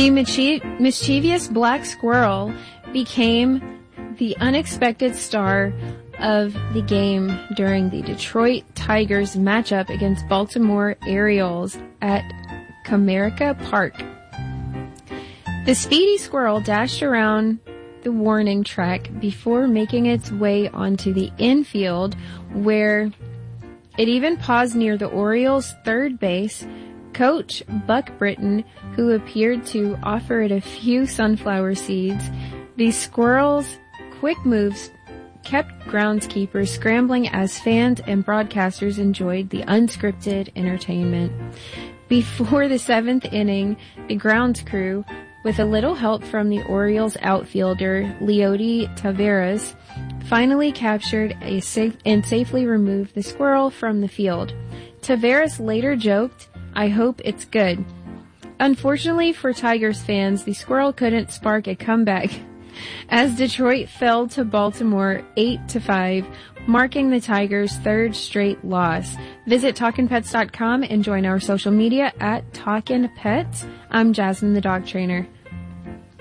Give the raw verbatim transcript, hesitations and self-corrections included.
The mischie- mischievous black squirrel became the unexpected star of the game during the Detroit Tigers matchup against Baltimore Orioles at Comerica Park. The speedy squirrel dashed around the warning track before making its way onto the infield, where it even paused near the Orioles' third base coach, Buck Britton, who appeared to offer it a few sunflower seeds. The squirrel's quick moves kept groundskeepers scrambling as fans and broadcasters enjoyed the unscripted entertainment. Before the seventh inning, the grounds crew, with a little help from the Orioles outfielder Leody Taveras, finally captured a safe and safely removed the squirrel from the field. Taveras later joked, "I hope it's good." Unfortunately for Tigers fans, the squirrel couldn't spark a comeback as Detroit fell to Baltimore eight to five, marking the Tigers' third straight loss. Visit talkin pets dot com and join our social media at Talkin' Pets. I'm Jasmine, the dog trainer.